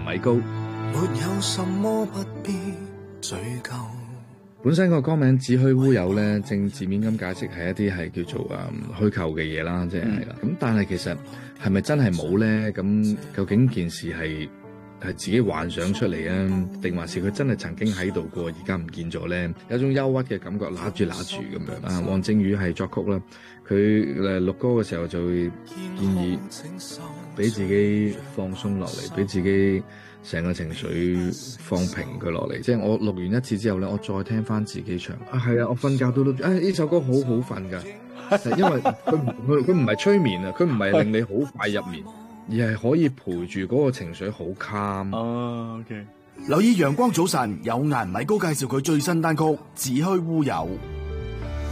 米高。 沒有什麼不必追究。 本身個歌名子虛烏有咧，正字面咁解釋係一啲係叫做虛構嘅嘢啦，即係啦。咁但係其實係咪真係冇咧？咁究竟件事係自己幻想出嚟啊，定還是佢真係曾經喺度過，而家唔見咗咧？有一種憂鬱嘅感覺，揦住咁樣。黃靖宇係作曲啦，佢錄歌嘅時候就會建議俾自己放鬆落嚟，俾自己成個情緒放平佢落嚟。即係我錄完一次之後咧，我再聽翻自己唱。係啊，我瞓覺都呢首歌好好瞓㗎，因為佢唔係催眠啊，佢唔係令你好快入眠。而係可以陪住嗰個情緒好 calm。 OK。留意陽光早晨，有顏米高介紹佢最新單曲《子虛烏有》。